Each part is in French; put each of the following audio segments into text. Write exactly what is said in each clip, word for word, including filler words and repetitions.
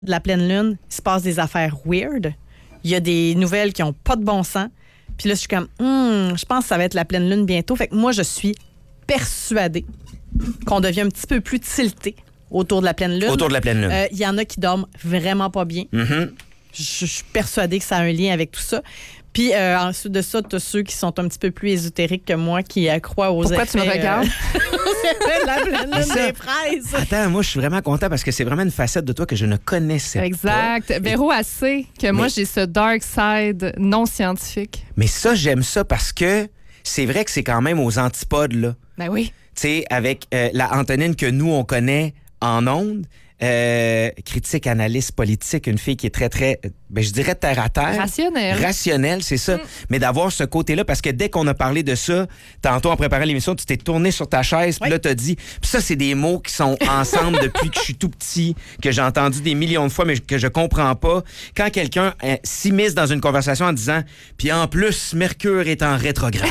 de la pleine lune, il se passe des affaires weird. Il y a des nouvelles qui n'ont pas de bon sens. Puis là, je suis comme, hmm, je pense que ça va être la pleine lune bientôt. Fait que moi, je suis persuadée qu'on devient un petit peu plus tilté autour de la pleine lune. Autour de la pleine lune. Il euh, y en a qui dorment vraiment pas bien. Mm-hmm. Je, je suis persuadée que ça a un lien avec tout ça. Puis euh, ensuite de ça, tu as ceux qui sont un petit peu plus ésotériques que moi, qui euh, croient aux Pourquoi effets... tu me regardes? Euh, la pleine lune ça, des fraises. Attends, moi, je suis vraiment content parce que c'est vraiment une facette de toi que je ne connaissais exact. pas. Exact. Véro, elle sait que mais, moi, j'ai ce dark side non scientifique. Mais ça, j'aime ça parce que c'est vrai que c'est quand même aux antipodes, là. Ben oui. Tu sais, avec euh, la Antonine que nous, on connaît en ondes, euh, critique, analyste politique, une fille qui est très, très, ben, je dirais terre à terre. Rationnelle. Rationnelle, c'est ça. Mm. Mais d'avoir ce côté-là, parce que dès qu'on a parlé de ça, tantôt en préparant l'émission, tu t'es tourné sur ta chaise, puis oui. là, t'as dit, puis ça, c'est des mots qui sont ensemble depuis que je suis tout petit, que j'ai entendu des millions de fois, mais que je comprends pas. Quand quelqu'un euh, s'immisce dans une conversation en disant, puis en plus, Mercure est en rétrograde.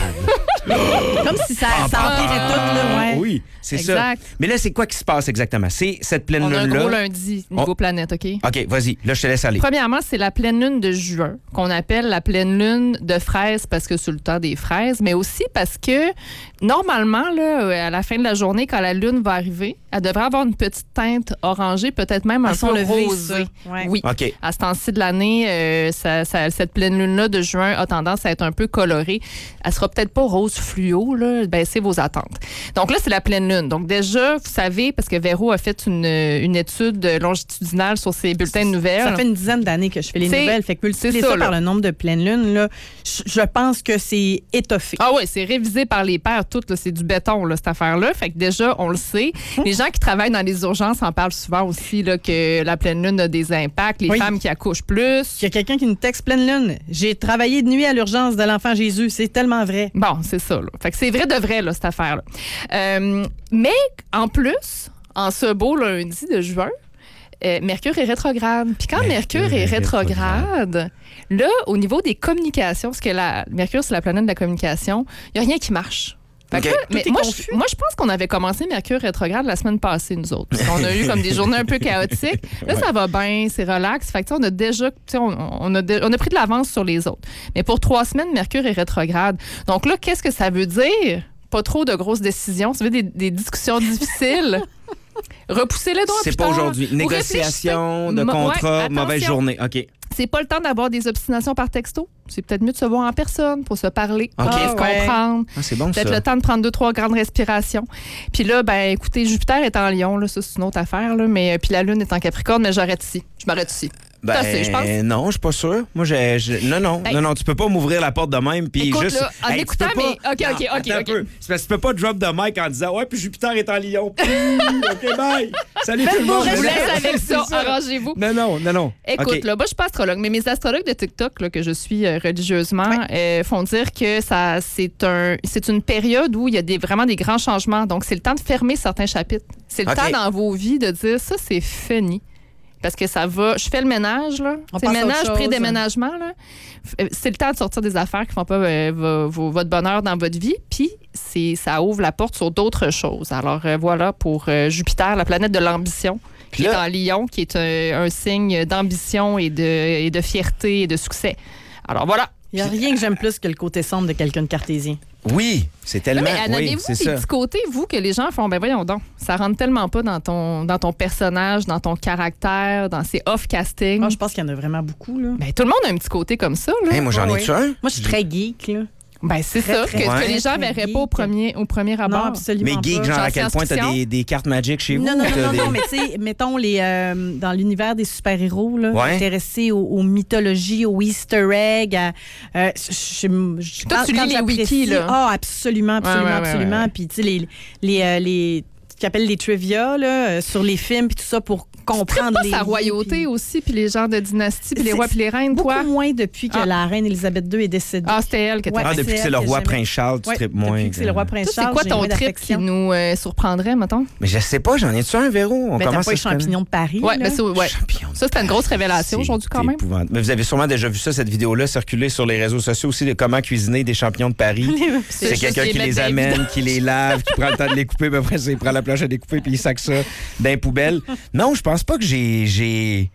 Comme si ça, ça empirait tout, là, ouais. Oui, c'est exact. ça. Mais là, c'est quoi qui se passe exactement? C'est cette pleine lune-là. On a un gros lundi, niveau on... planète, OK? OK, vas-y. Là, je te laisse aller. Premièrement, c'est la pleine lune de juin, qu'on appelle la pleine lune de fraises parce que c'est le temps des fraises, mais aussi parce que, normalement, là, à la fin de la journée, quand la lune va arriver, elle devrait avoir une petite teinte orangée, peut-être même un peu rosée. Ouais. Oui. Okay. À ce temps-ci de l'année, euh, ça, ça, cette pleine lune-là de juin a tendance à être un peu colorée. Elle sera peut-être pas rose fluo, là. Baissez vos attentes. Donc là, c'est la pleine lune. Donc déjà, vous savez, parce que Véro a fait une, une étude longitudinale sur ses bulletins de nouvelles. Ça fait une dizaine d'années que je fais les c'est, nouvelles. Fait que multiplier ça, ça par le nombre de pleines lunes, là, je, je pense que c'est étoffé. Ah oui, c'est révisé par les pairs, tout. Là, c'est du béton, là, cette affaire-là. Fait que déjà, on le sait. Hum. Les gens qui travaillent dans les urgences en parlent souvent aussi, là, que la pleine lune a des impacts. Les oui. femmes qui accouchent plus. Il y a quelqu'un qui nous texte pleine lune. J'ai travaillé de nuit à l'urgence de l'enfant Jésus. C'est tellement vrai. Bon, c'est ça. Là. Fait que c'est vrai de vrai, là, cette affaire-là. Euh, mais en plus, en ce beau lundi de juin, euh, Mercure est rétrograde. Puis quand Mercure, Mercure est, est rétrograde, rétrograde, là, au niveau des communications, parce que la, Mercure, c'est la planète de la communication, il n'y a rien qui marche. Okay. Là, mais moi, je, moi, je pense qu'on avait commencé Mercure rétrograde la semaine passée, nous autres. On a eu comme des journées un peu chaotiques. Là, ouais. ça va bien, c'est relax. Fait que, on a déjà, on, on, a de, on a pris de l'avance sur les autres. Mais pour trois semaines, Mercure est rétrograde. Donc là, qu'est-ce que ça veut dire? Pas trop de grosses décisions. Ça veut dire des, des discussions difficiles. Repousser les doigts. C'est pas aujourd'hui. Négociation de contrat, ouais, mauvaise journée. OK. C'est pas le temps d'avoir des obstinations par texto. C'est peut-être mieux de se voir en personne pour se parler, okay. pour se comprendre. Ah, c'est bon, peut-être ça. le temps de prendre deux, trois grandes respirations. Puis là, ben écoutez, Jupiter est en Lion, là, ça c'est une autre affaire, là, mais puis la Lune est en Capricorne, mais j'arrête ici. Je m'arrête ici. Ben, assez, je pense. non, je suis pas sûr. Moi, j'ai, j'ai, non, non, ben, non, non, tu peux pas m'ouvrir la porte de même puis écoute, juste. Là, en hey, écoutant, mais pas... ok, ok, ok, ok. Peu. C'est parce que tu peux pas drop de mic en disant ouais, puis Jupiter est en Lion. Ok, bye. Salut tout le monde. Je vous laisse avec ça. ça. Arrangez-vous. Non, non, non, non. Écoute, okay. là, moi, je suis pas astrologue, mais mes astrologues de TikTok là, que je suis euh, religieusement ouais. euh, font dire que ça, c'est un, c'est une période où il y a des, vraiment des grands changements. Donc, c'est le temps de fermer certains chapitres. C'est le okay. temps dans vos vies de dire ça, c'est fini. Parce que ça va. Je fais le ménage, là. On c'est ménage, pré-déménagement, là. C'est le temps de sortir des affaires qui ne font pas euh, vos, votre bonheur dans votre vie. Puis, c'est, ça ouvre la porte sur d'autres choses. Alors, euh, voilà pour euh, Jupiter, la planète de l'ambition, qui là, est en Lion, qui est un, un signe d'ambition et de, et de fierté et de succès. Alors, voilà. Il n'y a rien que j'aime plus que le côté sombre de quelqu'un de cartésien. Oui, c'est tellement... Non, mais avez-vous oui, des petits côtés, vous, que les gens font, ben voyons donc, ça rentre tellement pas dans ton, dans ton personnage, dans ton caractère, dans ces off-casting. Moi, je pense qu'il y en a vraiment beaucoup, là. Ben, tout le monde a un petit côté comme ça, là. Hey, moi, j'en oh, ai-tu oui. un? Moi, je suis très geek, là. Ben, c'est très, ça, très, que, ouais. que les gens verraient pas au premier, au premier abord. Non, absolument mais geek, pas. genre, à quel point t'as des, des cartes Magic chez vous? Non, non, non, non, des... non mais tu sais, mettons, les, euh, dans l'univers des super-héros, là, ouais. intéressés aux, aux mythologies, aux easter eggs. À, euh, je, je, Toi, quand, tu lis les wikis, là. Ah, oh, absolument, absolument, ouais, ouais, absolument. Ouais, ouais. Puis, tu sais, les... les, euh, les ce qu'ils appellent les trivia là, sur les films puis tout ça pour comprendre pas les sa royauté puis... aussi puis les gens de dynastie puis les rois puis les reines beaucoup quoi moins depuis que ah. la reine Élisabeth deux est décédée. Ah c'était elle que ouais, ah depuis que c'est le roi prince Charles tu ouais, tripes moins. Depuis que c'est le roi prince Toi, Charles. C'est quoi ton trip qui nous euh, surprendrait mettons? Mais je sais pas, j'en ai-tu un Véro? On mais commence t'as pas les champignons de Paris. Ouais, mais c'est ouais. Champignons ça c'est une grosse révélation aujourd'hui quand même. Épouvant. Mais vous avez sûrement déjà vu ça cette vidéo là circuler sur les réseaux sociaux aussi de comment cuisiner des champignons de Paris. C'est quelqu'un qui les amène, qui les lave, qui prend le temps de les couper, puis après il prend la planche à découper puis il sac ça dans les poubelles. Non, je pense pas que j'ai, j'ai...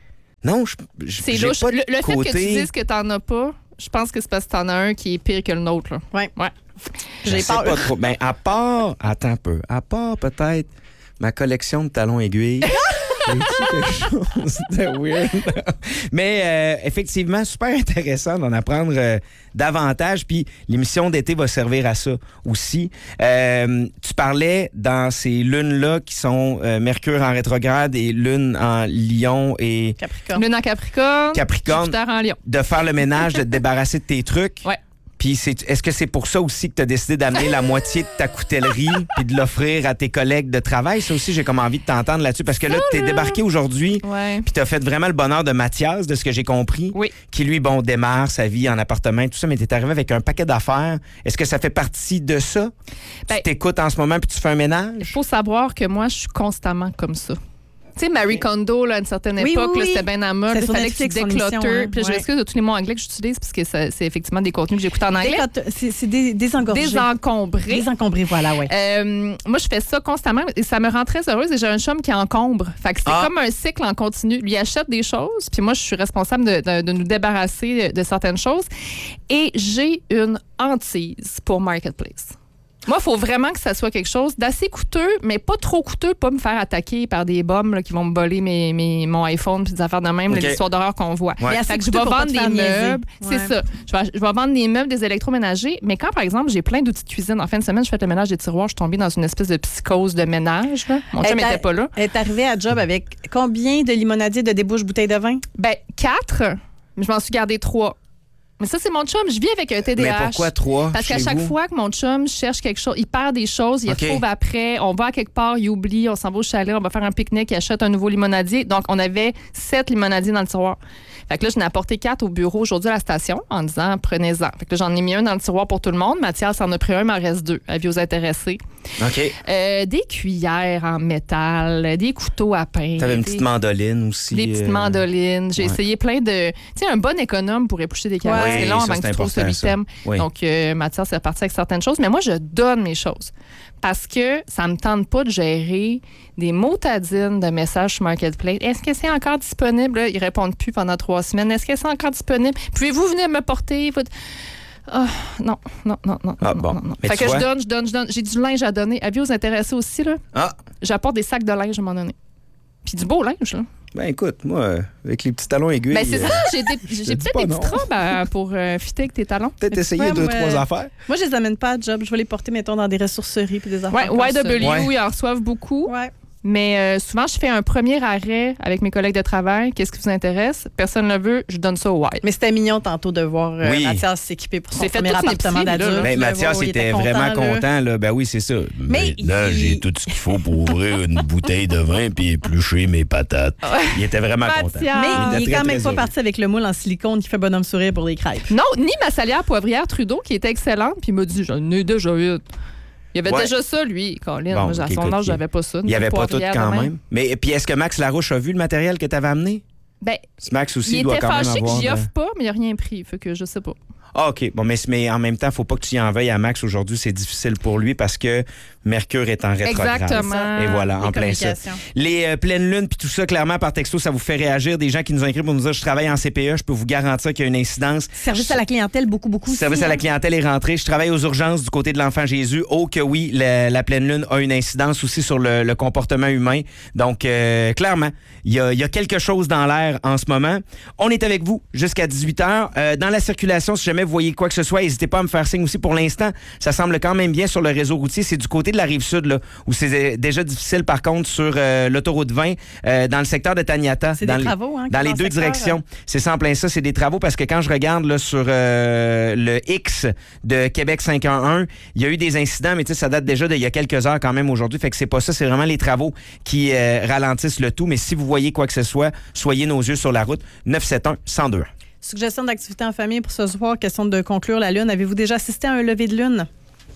Non, je, je C'est j'ai louche. pas de Le, le fait côté... que tu dises que t'en as pas, je pense que c'est parce que t'en as un qui est pire que le nôtre. Là. Ouais. Ouais. Je J'ai sais peur. pas trop. Ben, à part... Attends un peu. À part, peut-être, ma collection de talons aiguilles. C'est quelque chose de weird. Mais euh, effectivement, super intéressant d'en apprendre euh, davantage. Puis l'émission d'été va servir à ça aussi. Euh, tu parlais dans ces lunes-là qui sont euh, Mercure en rétrograde et Lune en Lion et Capricorne. Lune en Capricorne, Capricorne, Jupiter en Lion. de faire le ménage, de te débarrasser de tes trucs. Ouais. Puis c'est, est-ce que c'est pour ça aussi que tu as décidé d'amener la moitié de ta coutellerie puis de l'offrir à tes collègues de travail? Ça aussi, j'ai comme envie de t'entendre là-dessus. Parce que là, tu es débarqué aujourd'hui Ouais. puis tu as fait vraiment le bonheur de Mathias, de ce que j'ai compris. Oui. Qui, lui, bon, démarre sa vie en appartement, tout ça, mais tu es arrivé avec un paquet d'affaires. Est-ce que ça fait partie de ça? Ben, tu t'écoutes en ce moment puis tu fais un Il ménage? faut savoir que moi, je suis constamment comme ça. Tu sais, Marie Kondo, là, à une certaine Oui, époque, oui, là, oui. c'était bien à mode. C'est Il sur fallait que tu Netflix, son émission, déclutters. hein. Puis je Ouais. m'excuse de tous les mots anglais que j'utilise parce que ça- c'est effectivement des contenus que j'écoute en anglais. Décot- C'est c'est des, désengorgé. Désencombré. Désencombré, voilà, ouais. Euh, moi, je fais ça constamment et ça me rend très heureuse. Et j'ai un chum qui encombre. Fait que c'est Ah. comme un cycle en continu. Lui achète des choses, puis moi, je suis responsable de, de- de nous débarrasser de, de certaines choses. Et j'ai une hantise pour Marketplace. Moi, il faut vraiment que ça soit quelque chose d'assez coûteux, mais pas trop coûteux, pas me faire attaquer par des bombes là, qui vont me voler mes, mes, mon iPhone puis des affaires de même, OK. là, l'histoire d'horreur qu'on voit. Ouais. Mais assez Fait que je coûteux vais pour pas vendre te des faire niaiser. meubles. Ouais. C'est ça. Je vais, je vais vendre des meubles, des électroménagers. Mais quand, par exemple, j'ai plein d'outils de cuisine, en fin de semaine, je fais le ménage des tiroirs, je suis tombée dans une espèce de psychose de ménage. Là. Mon chum Elle n'était pas là. Elle est arrivée à job avec combien de limonadiers de débouche bouteilles de vin? Ben, quatre, mais je m'en suis gardé trois. Mais ça, c'est mon chum. Je vis avec un T D A H. Mais pourquoi trois? Parce qu'à chez chaque vous? fois que mon chum cherche quelque chose, il perd des choses, il OK. les retrouve après, on va à quelque part, il oublie, on s'en va au chalet, on va faire un pique-nique, il achète un nouveau limonadier. Donc, on avait sept limonadiers dans le tiroir. Fait que là, je n'ai apporté quatre au bureau aujourd'hui à la station en disant prenez-en. Fait que là, j'en ai mis un dans le tiroir pour tout le monde. Mathias en a pris un, il m'en reste deux. Avis aux intéressés. OK. Euh, des cuillères en métal, des couteaux à pain. T'avais une des- petite mandoline aussi. Des petites euh, mandolines. J'ai ouais. essayé plein de. Tu sais, un bon économe pour éplucher des carottes. Oui, c'est long ça, avant c'est que tu trouves important, celui ça. que t'aimes. Oui. Donc, euh, Mathias est parti avec certaines choses. Mais moi, je donne mes choses. Parce que ça me tente pas de gérer des motadines de messages sur Marketplace. Est-ce que c'est encore disponible? Là, ils répondent plus pendant trois semaines. Est-ce que c'est encore disponible? Pouvez-vous venir me porter? votre- Ah, non, non, non, non. Ah, non, bon. non, non. Mais Fait tu que vois- je donne, je donne, je donne. J'ai du linge à donner. Avis aux intéressés aussi, là. Ah, J'apporte des sacs de linge à un moment donné. Puis du beau linge, là. ben écoute, moi, euh, avec les petits talons aiguilles. Ben, c'est euh, ça, j'ai, des- j'ai dis peut-être pas des non. petites robes à- pour euh, fitter avec tes talons. Peut-être essayer Ouais, deux, moi, trois affaires. Moi, je les amène pas à job. Je vais les porter, mettons, dans des ressourceries puis des affaires Ouais, comme ça. Y W, Ouais. ils en reçoivent beaucoup. Ouais. Mais euh, souvent, je fais un premier arrêt avec mes collègues de travail. Qu'est-ce qui vous intéresse? Personne ne le veut, je donne ça au Y. Mais c'était mignon tantôt de voir euh, Oui. Mathias s'équiper pour son C'est fait premier toute appartement l'épicerie, là, d'adulte. Ben, là, Mathias ouais, il était, content, vraiment là. content. Là. Ben oui, c'est ça. Mais Maintenant, il- j'ai tout ce qu'il faut pour ouvrir une bouteille de vin puis éplucher mes patates. Il était vraiment content. Mathias! Mais Il il était est quand très, même très pas heureux. parti avec le moule en silicone qui fait bonhomme sourire pour les crêpes. Non, ni ma salière poivrière Trudeau, qui était excellente, puis il m'a dit, j'en ai déjà une. Il y avait Ouais. déjà ça, lui, Colin. Bon, Moi, à ok, son écoute, âge, il- j'avais pas ça. Il n'y avait pas tout poivrière quand de même. Mais puis est-ce que Max Larouche a vu le matériel que tu avais amené? Ben, Max aussi il doit était quand même fâché que avoir. j'y de- offre pas, mais il n'a rien pris. Fait que je sais pas. Ah, OK. Bon, mais, mais en même temps, faut pas que tu y en veuilles à Max aujourd'hui. C'est difficile pour lui parce que Mercure est en rétrograde. Exactement. Et voilà, Les en plein ça. communications. Les euh, pleines lunes, puis tout ça, clairement, par texto, ça vous fait réagir. Des gens qui nous ont écrit pour nous dire, je travaille en C P E, je peux vous garantir qu'il y a une incidence. Service à la clientèle, beaucoup, beaucoup. Service aussi, à la hein. clientèle est rentré. Je travaille aux urgences du côté de l'enfant Jésus. Oh que oui, la, la pleine lune a une incidence aussi sur le, le comportement humain. Donc, euh, clairement, il y a, il y a quelque chose dans l'air en ce moment. On est avec vous jusqu'à dix-huit heures. Euh, dans la circulation, si jamais vous voyez quoi que ce soit, n'hésitez pas à me faire signe aussi. Pour l'instant, ça semble quand même bien sur le réseau routier. C'est du côté de la Rive-Sud, là, où c'est déjà difficile, par contre, sur euh, l'autoroute vingt, euh, dans le secteur de Taniata. C'est dans des les- travaux, hein, Dans qui les vont deux dans le secteur, directions. C'est ça en plein ça, c'est des travaux parce que quand je regarde là, sur euh, le X de Québec cinq un un, il y a eu des incidents, mais tu sais, ça date déjà d'il y a quelques heures quand même aujourd'hui. Fait que c'est pas ça, c'est vraiment les travaux qui euh, ralentissent le tout. Mais si vous voyez quoi que ce soit, soyez nos yeux sur la route. neuf sept un, un zéro deux. Suggestion d'activité en famille pour ce soir. Question de conclure la lune. Avez-vous déjà assisté à un lever de lune?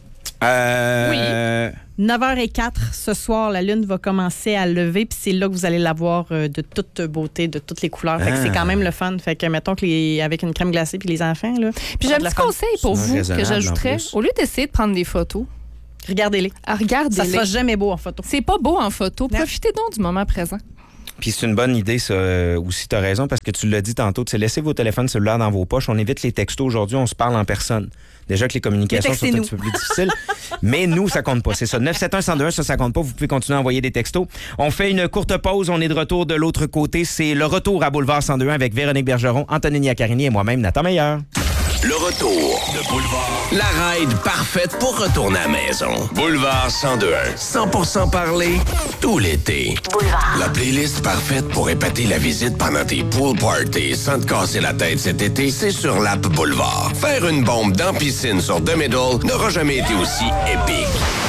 Euh, neuf heures zéro quatre ce soir, la lune va commencer à lever, puis c'est là que vous allez la voir euh, de toute beauté, de toutes les couleurs. Fait que Ah. c'est quand même le fun. Fait que mettons que les, avec une crème glacée puis les enfants là. Puis j'ai un de la petit fun. conseil pour C'est vous que raisonnable, en j'ajouterais. plus. Au lieu d'essayer de prendre des photos, Regardez-les. à regarder Ça sera jamais beau en photo. C'est pas beau en photo. Non. Profitez donc du moment présent. Puis c'est une bonne idée, ça, euh, aussi, tu as raison, parce que tu l'as dit tantôt, tu sais, laissez vos téléphones cellulaires dans vos poches. On évite les textos aujourd'hui, on se parle en personne. Déjà que les communications sont un petit peu plus difficiles. Mais nous, ça compte pas. C'est ça. neuf sept un, un zéro deux un, ça, ça compte pas. Vous pouvez continuer à envoyer des textos. On fait une courte pause. On est de retour de l'autre côté. C'est le retour à Boulevard cent deux un avec Véronique Bergeron, Antonine Iaccarini et moi-même, Nathan Meilleur. Le retour de Boulevard. La ride parfaite pour retourner à la maison. Boulevard cent deux un. cent pour cent parler tout l'été. Boulevard. La playlist parfaite pour épater la visite pendant tes pool parties sans te casser la tête cet été, c'est sur l'app Boulevard. Faire une bombe dans piscine sur The Middle n'aura jamais été aussi épique.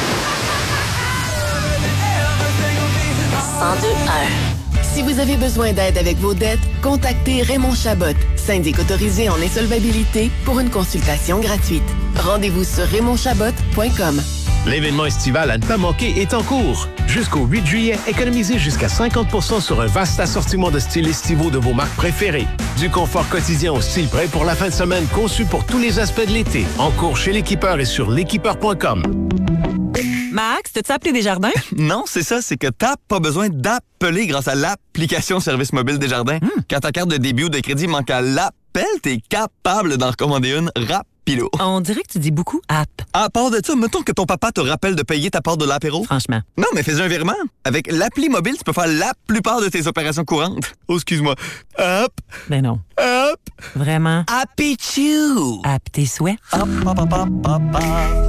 cent deux un. Si vous avez besoin d'aide avec vos dettes, contactez Raymond Chabot, syndic autorisé en insolvabilité, pour une consultation gratuite. Rendez-vous sur raymond chabot point com. L'événement estival à ne pas manquer est en cours. Jusqu'au huit juillet, économisez jusqu'à cinquante pour cent sur un vaste assortiment de styles estivaux de vos marques préférées. Du confort quotidien au style prêt pour la fin de semaine conçu pour tous les aspects de l'été. En cours chez l'équipeur et sur l'équipeur point com. Max, t'as-tu appelé Desjardins? Non, c'est ça, c'est que t'as pas besoin d'appeler grâce à l'application Service mobile Desjardins. Mm. Quand ta carte de débit ou de crédit manque à l'appel, t'es capable d'en recommander une rapilo. On dirait que tu dis beaucoup app. À part de ça, mettons que ton papa te rappelle de payer ta part de l'apéro. Franchement. Non, mais fais un virement. Avec l'appli mobile, tu peux faire la plupart de tes opérations courantes. Oh, excuse-moi. Hop. Ben non. Hop. Vraiment. Happy-choo. App tes souhaits. Hop, hop, hop, hop, hop, hop.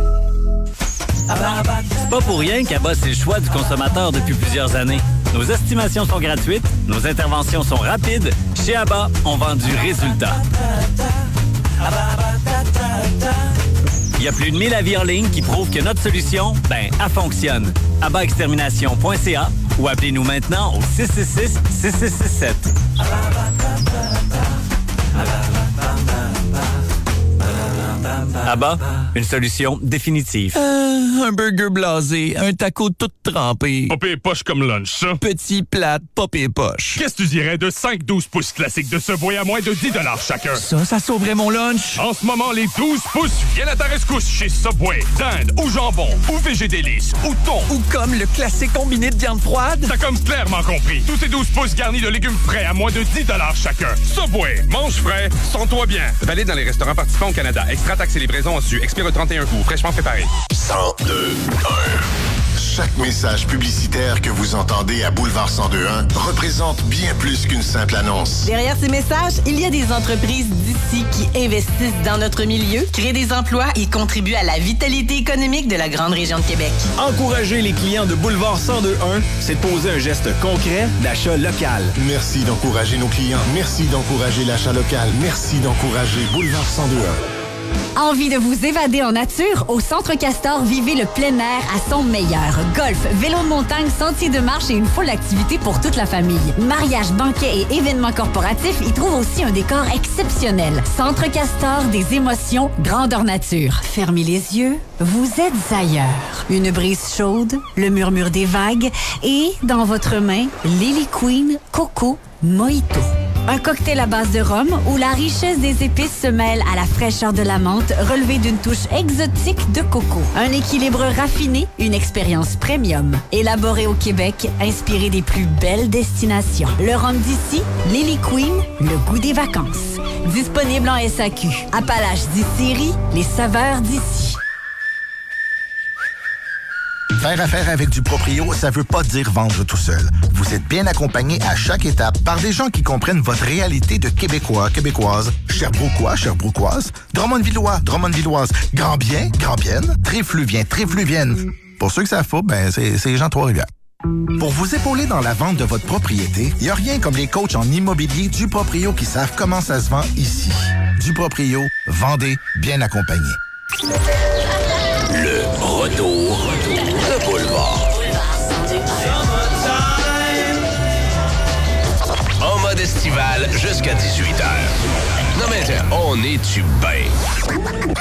C'est pas pour rien qu'Abba, c'est le choix du consommateur depuis plusieurs années. Nos estimations sont gratuites, nos interventions sont rapides. Chez Abba, on vend du résultat. Il y a plus de mille avis en ligne qui prouvent que notre solution, ben, elle fonctionne. abba extermination point c a ou appelez-nous maintenant au six six six, six six six sept. Abba, une solution définitive. Euh, un burger blasé, un taco tout trempé. Pas pire poche comme lunch, ça. Petit plat, pas pire poche. Qu'est-ce que tu dirais de cinq douze pouces classiques de Subway à moins de dix chacun? Ça, ça sauverait mon lunch. En ce moment, les douze pouces viennent à ta rescousse chez Subway. Dinde au jambon, ou végédélice, ou thon. Ou comme le classique combiné de viande froide. T'as comme clairement compris. Tous ces douze pouces garnis de légumes frais à moins de dix chacun. Subway, mange frais, sens-toi bien. Valide dans les restaurants participants au Canada. Extra taxe et livraison en su. Expire le trente et un août. Fraîchement préparé. cent deux un. Chaque message publicitaire que vous entendez à Boulevard cent deux un représente bien plus qu'une simple annonce. Derrière ces messages, il y a des entreprises d'ici qui investissent dans notre milieu, créent des emplois et contribuent à la vitalité économique de la grande région de Québec. Encourager les clients de Boulevard cent deux un, c'est de poser un geste concret d'achat local. Merci d'encourager nos clients. Merci d'encourager l'achat local. Merci d'encourager Boulevard cent deux un. Envie de vous évader en nature? Au Centre Castor, vivez le plein air à son meilleur. Golf, vélo de montagne, sentiers de marche et une foule d'activités pour toute la famille. Mariage, banquets et événements corporatifs y trouvent aussi un décor exceptionnel. Centre Castor, des émotions grandeur nature. Fermez les yeux, vous êtes ailleurs. Une brise chaude, le murmure des vagues et, dans votre main, Lily Queen Coco Mojito. Un cocktail à base de rhum où la richesse des épices se mêle à la fraîcheur de la menthe relevée d'une touche exotique de coco. Un équilibre raffiné, une expérience premium. Élaboré au Québec, inspiré des plus belles destinations. Le rhum d'ici, Lily Queen, le goût des vacances. Disponible en S A Q. Appalaches distillerie, les saveurs d'ici. Faire affaire avec du proprio, ça veut pas dire vendre tout seul. Vous êtes bien accompagné à chaque étape par des gens qui comprennent votre réalité de Québécois, Québécoises, Sherbrookeois, Sherbrookeoises, Drummondvillois, Drummondvilloises, Granbien, Grambiennes, Tréfluviens, Tréfluviennes. Pour ceux que ça faut, ben c'est, c'est les gens de Trois-Rivières. Pour vous épauler dans la vente de votre propriété, il n'y a rien comme les coachs en immobilier du Proprio qui savent comment ça se vend ici. Du Proprio, vendez bien accompagné. Le retour de Boulevard. En mode estival jusqu'à dix-huit heures. Non mais tiens, on est-tu bien?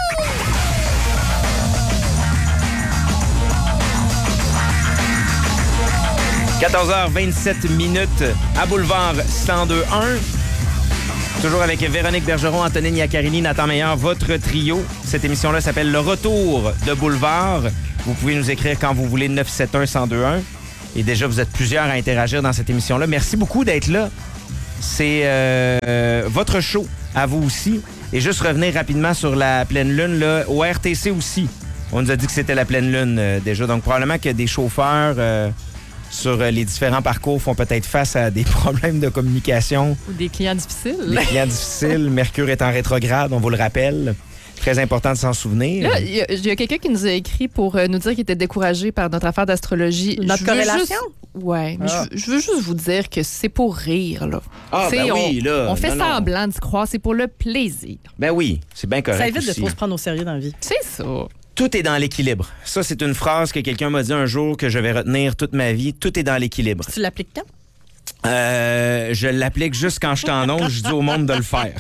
quatorze heures vingt-sept minutes à Boulevard cent deux un. Toujours avec Véronique Bergeron, Antonine Iaccarini, Nathan Meilleur, votre trio. Cette émission-là s'appelle Le Retour de Boulevard. Vous pouvez nous écrire quand vous voulez, neuf sept un, un zéro deux un. Et déjà, vous êtes plusieurs à interagir dans cette émission-là. Merci beaucoup d'être là. C'est euh, votre show, à vous aussi. Et juste revenir rapidement sur la pleine lune, là, au R T C aussi. On nous a dit que c'était la pleine lune euh, déjà. Donc, probablement que des chauffeurs euh, sur les différents parcours font peut-être face à des problèmes de communication. Ou des clients difficiles. Des clients difficiles. Mercure est en rétrograde, on vous le rappelle. Très important de s'en souvenir. Là, il y a, y a quelqu'un qui nous a écrit pour euh, nous dire qu'il était découragé par notre affaire d'astrologie. Notre corrélation? Juste... Ouais, mais ah. je, je veux juste vous dire que c'est pour rire, là. Ah, T'sais, ben oui, on, là. On fait non, semblant d'y croire, c'est pour le plaisir. Ben oui, c'est bien correct. Ça évite aussi. de trop se prendre au sérieux dans la vie. C'est ça. Tout est dans l'équilibre. Ça, c'est une phrase que quelqu'un m'a dit un jour que je vais retenir toute ma vie. Tout est dans l'équilibre. Tu l'appliques quand? Euh, je l'applique juste quand je suis en onde, je dis au monde de le faire.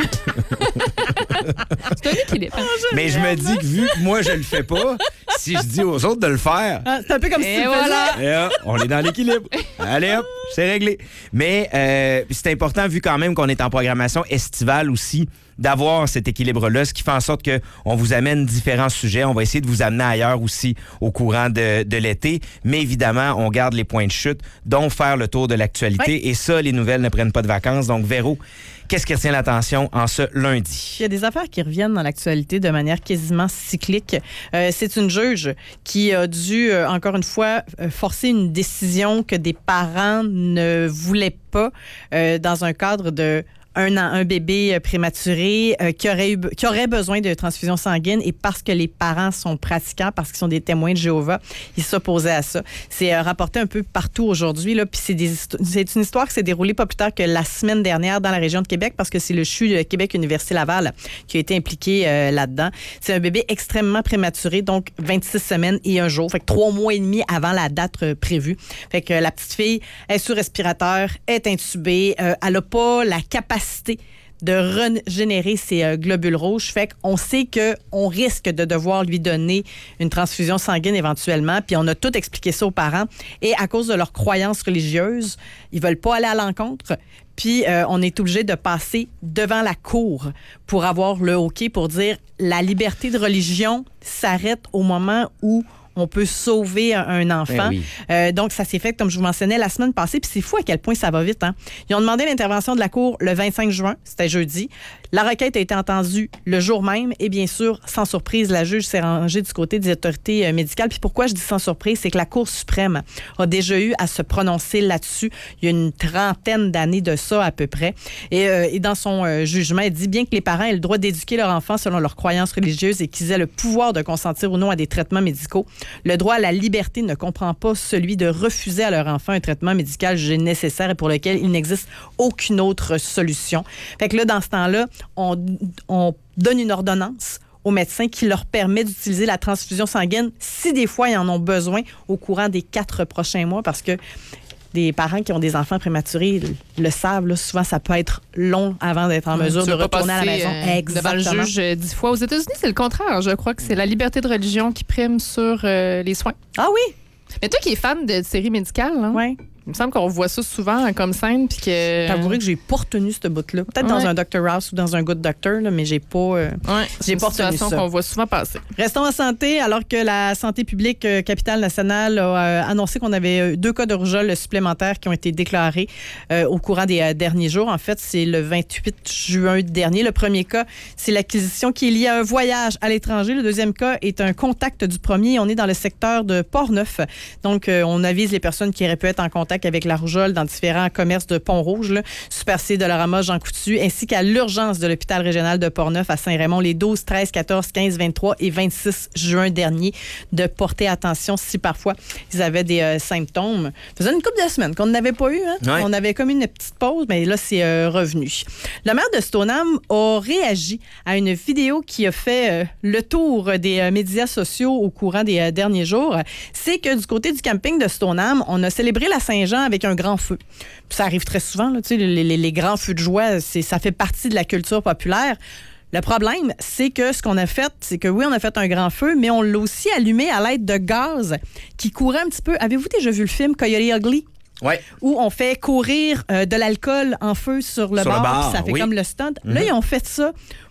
C'est un équilibre. Mais je me dis que vu que moi, je le fais pas, si je dis aux autres de le faire... Ah, c'est un peu comme si Et tu le voilà. faisais. Et hop, on est dans l'équilibre. Allez hop, c'est réglé. Mais euh, c'est important, vu quand même qu'on est en programmation estivale aussi, d'avoir cet équilibre-là, ce qui fait en sorte qu'on vous amène différents sujets. On va essayer de vous amener ailleurs aussi au courant de, de l'été. Mais évidemment, on garde les points de chute, dont faire le tour de l'actualité. Oui. Et ça, les nouvelles ne prennent pas de vacances. Donc, Véro, qu'est-ce qui retient l'attention en ce lundi? Il y a des affaires qui reviennent dans l'actualité de manière quasiment cyclique. Euh, c'est une juge qui a dû, euh, encore une fois, euh, forcer une décision que des parents ne voulaient pas euh, dans un cadre de un an, un bébé prématuré euh, qui, aurait eu, qui aurait besoin de transfusion sanguine et parce que les parents sont pratiquants, parce qu'ils sont des témoins de Jéhovah, ils s'opposaient à ça. C'est euh, rapporté un peu partout aujourd'hui, là, puis c'est, des, c'est une histoire qui s'est déroulée pas plus tard que la semaine dernière dans la région de Québec parce que c'est le C H U de Québec Université Laval qui a été impliqué euh, là-dedans. C'est un bébé extrêmement prématuré, donc vingt-six semaines et un jour, fait que trois mois et demi avant la date euh, prévue. Fait que euh, la petite fille est sur respirateur, est intubée, euh, elle n'a pas la capacité de régénérer ses euh, globules rouges. Fait qu'on sait qu'on risque de devoir lui donner une transfusion sanguine éventuellement. Puis on a tout expliqué ça aux parents. Et à cause de leurs croyances religieuses, ils veulent pas aller à l'encontre. Puis euh, on est obligé de passer devant la cour pour avoir le OK pour dire la liberté de religion s'arrête au moment où on peut sauver un enfant. Ben oui. Euh, donc, ça s'est fait, comme je vous mentionnais, la semaine passée. Puis c'est fou à quel point ça va vite. Hein? Ils ont demandé l'intervention de la Cour le vingt-cinq juin. C'était jeudi. La requête a été entendue le jour même. Et bien sûr, sans surprise, la juge s'est rangée du côté des autorités euh, médicales. Puis pourquoi je dis sans surprise? C'est que la Cour suprême a déjà eu à se prononcer là-dessus. Il y a une trentaine d'années de ça à peu près. Et, euh, et dans son euh, jugement, elle dit bien que les parents aient le droit d'éduquer leur enfant selon leurs croyances religieuses et qu'ils aient le pouvoir de consentir ou non à des traitements médicaux. Le droit à la liberté ne comprend pas celui de refuser à leur enfant un traitement médical jugé nécessaire et pour lequel il n'existe aucune autre solution. Fait que là, dans ce temps-là, on, on donne une ordonnance aux médecins qui leur permet d'utiliser la transfusion sanguine si des fois ils en ont besoin au courant des quatre prochains mois parce que des parents qui ont des enfants prématurés le, le savent, là, souvent ça peut être long avant d'être en mesure tu de veux pas retourner à la passer, maison. euh, Exactement. Devant le juge euh, dix fois. Aux États-Unis, c'est le contraire. Je crois que c'est la liberté de religion qui prime sur euh, les soins. Ah oui? Mais toi qui es fan de séries médicales, hein? Oui. Il me semble qu'on voit ça souvent comme scène. Puis que... T'avouerais que j'ai pas retenu ce bout-là. Peut-être Ouais. dans un docteur House ou dans un Good Doctor, là, mais j'ai pas, euh, Ouais, j'ai une pas retenu situation ça. qu'on voit souvent passer. Restons en santé, alors que la santé publique euh, capitale nationale a euh, annoncé qu'on avait euh, deux cas de rougeole supplémentaires qui ont été déclarés euh, au courant des euh, derniers jours. En fait, c'est le vingt-huit juin dernier. Le premier cas, c'est l'acquisition qui est liée à un voyage à l'étranger. Le deuxième cas est un contact du premier. On est dans le secteur de Port-Neuf. Donc, euh, on avise les personnes qui auraient pu être en contact avec la rougeole dans différents commerces de Pont-Rouge, là, Super C, Dollarama, Jean Coutu, ainsi qu'à l'urgence de l'hôpital régional de Port-Neuf à Saint-Raymond les douze, treize, quatorze, quinze, vingt-trois et vingt-six juin dernier, de porter attention si parfois ils avaient des euh, symptômes. Ça faisait une couple de semaines qu'on n'avait pas eu. Hein? Ouais. On avait comme une petite pause, mais là, c'est euh, revenu. Le maire de Stoneham a réagi à une vidéo qui a fait euh, le tour des euh, médias sociaux au courant des euh, derniers jours. C'est que du côté du camping de Stoneham, on a célébré la Saint-Jean avec un grand feu. Puis ça arrive très souvent, là, tu sais, les, les, les grands feux de joie, c'est, ça fait partie de la culture populaire. Le problème, c'est que ce qu'on a fait, c'est que oui, on a fait un grand feu, mais on l'a aussi allumé à l'aide de gaz qui courait un petit peu. Avez-vous déjà vu le film Coyote Ugly? Ouais. Où on fait courir euh, de l'alcool en feu sur le Sur bord, le bar, puis ça fait oui. comme le stunt. Mm-hmm. Là, ils ont fait ça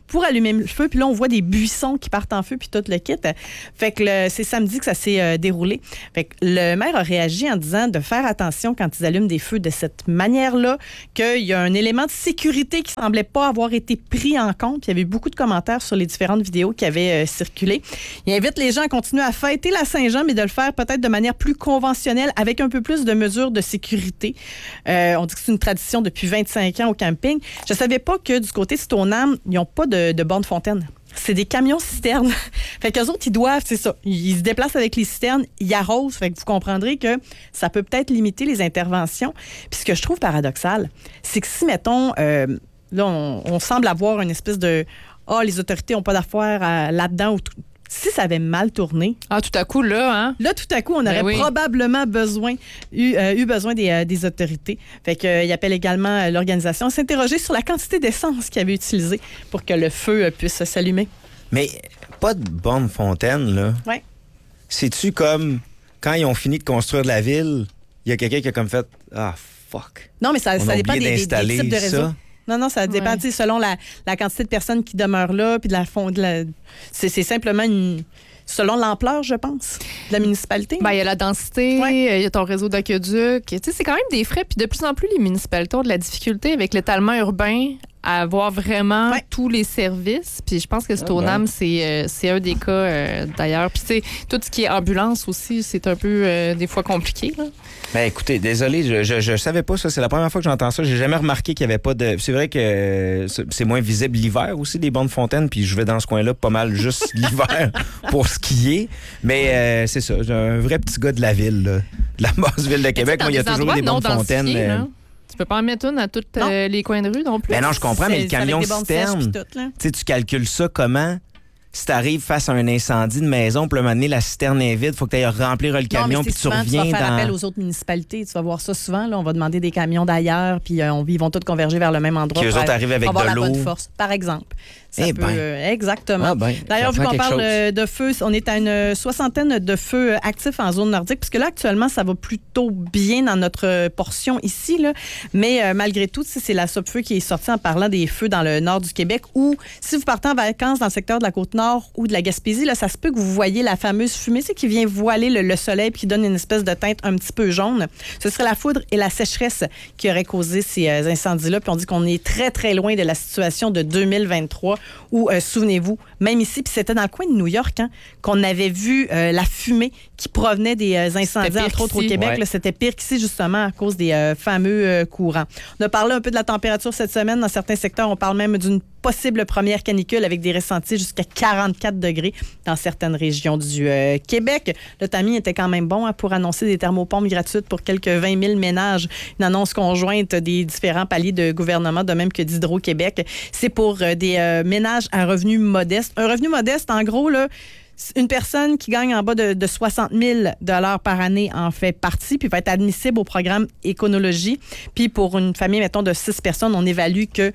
pour allumer le feu. Puis là, on voit des buissons qui partent en feu, puis tout le kit. Fait que le, c'est samedi que ça s'est euh, déroulé. Fait que le maire a réagi en disant de faire attention quand ils allument des feux de cette manière-là, qu'il y a un élément de sécurité qui semblait pas avoir été pris en compte. Puis il y avait eu beaucoup de commentaires sur les différentes vidéos qui avaient euh, circulé. Il invite les gens à continuer à fêter la Saint-Jean, mais de le faire peut-être de manière plus conventionnelle, avec un peu plus de mesures de sécurité. Euh, on dit que c'est une tradition depuis vingt-cinq ans au camping. Je savais pas que du côté de Stoneham, ils n'ont pas de, de borne fontaine. C'est des camions citernes. Fait qu'eux autres, ils doivent, c'est ça, ils se déplacent avec les citernes, ils arrosent. Fait que vous comprendrez que ça peut peut-être limiter les interventions. Puis ce que je trouve paradoxal, c'est que si, mettons, euh, là, on, on semble avoir une espèce de « Ah, oh, les autorités n'ont pas d'affaires à, là-dedans » ou tout. Si ça avait mal tourné... Ah, tout à coup, là, hein? Là, tout à coup, on aurait ben oui. probablement besoin, eu, euh, eu besoin des, euh, des autorités. Fait qu'il euh, appelle également euh, l'organisation à s'interroger sur la quantité d'essence qu'ils avaient utilisée pour que le feu euh, puisse s'allumer. Mais pas de borne fontaine, là. Oui. C'est-tu comme, quand ils ont fini de construire la ville, il y a quelqu'un qui a comme fait « Ah, fuck! » Non, mais ça, on ça a dépend des, des, des types de réseaux. Ça. Non, non, ça dépend ouais. selon la, la quantité de personnes qui demeurent là, puis de la fond, de la, c'est, c'est simplement une, selon l'ampleur, je pense, de la municipalité. Ben, il y a la densité, il ouais. y a ton réseau d'aqueduc. Tu sais, c'est quand même des frais, puis de plus en plus, les municipalités ont de la difficulté avec l'étalement urbain à avoir vraiment ouais. tous les services. Puis je pense que Stoneham, ah ben. c'est, euh, c'est un des cas euh, d'ailleurs. Puis tu sais, tout ce qui est ambulance aussi, c'est un peu euh, des fois compliqué, là. Ben écoutez, désolé, je, je, je savais pas ça. C'est la première fois que j'entends ça. J'ai jamais remarqué qu'il y avait pas de... C'est vrai que c'est moins visible l'hiver aussi, des bornes fontaines, puis je vais dans ce coin-là pas mal juste l'hiver pour skier. Mais euh, c'est ça, j'ai un vrai petit gars de la ville, là, de la basse ville de Québec. Moi, il y a toujours eu des bornes fontaines. Euh... Tu peux pas en mettre une à tous euh, les coins de rue non plus? Ben non, je comprends, mais le camion citerne, tu calcules ça comment? Si tu arrives face à un incendie de maison, puis à un moment donné, la citerne est vide, il faut que tu ailles remplir le camion, puis tu reviens tu vas faire dans... appel aux autres municipalités. Tu vas voir ça souvent. Là, on va demander des camions d'ailleurs, puis euh, on, ils vont tous converger vers le même endroit. Puis eux autres arrivent avec avoir de la l'eau. Bonne force, par exemple. Ça eh peut, ben. euh, exactement. Ah ben, d'ailleurs, vu qu'on parle chose. de feux, on est à une soixantaine de feux actifs en zone nordique, puisque là, actuellement, ça va plutôt bien dans notre portion ici. Là. Mais euh, malgré tout, c'est la Sopfeu qui est sortie en parlant des feux dans le nord du Québec, ou si vous partez en vacances dans le secteur de la Côte-Nord ou de la Gaspésie, là, ça se peut que vous voyez la fameuse fumée qui vient voiler le, le soleil puis qui donne une espèce de teinte un petit peu jaune. Ce serait la foudre et la sécheresse qui auraient causé ces euh, incendies-là. Puis on dit qu'on est très, très loin de la situation de deux mille vingt-trois où, euh, souvenez-vous, même ici, puis c'était dans le coin de New York, hein, qu'on avait vu euh, la fumée qui provenait des euh, incendies, entre autres au Québec. Ouais. Là, c'était pire qu'ici, justement, à cause des euh, fameux euh, courants. On a parlé un peu de la température cette semaine. Dans certains secteurs, on parle même d'une possible première canicule avec des ressentis jusqu'à quarante-quatre degrés dans certaines régions du euh, Québec. Le timing était quand même bon hein, pour annoncer des thermopompes gratuites pour quelques vingt mille ménages. Une annonce conjointe des différents paliers de gouvernement, de même que d'Hydro-Québec. C'est pour euh, des euh, ménages à revenus modestes. Un revenu modeste, en gros, là, une personne qui gagne en bas de, de soixante mille dollars par année en fait partie, puis va être admissible au programme Éconologie. Puis pour une famille, mettons, de six personnes, on évalue que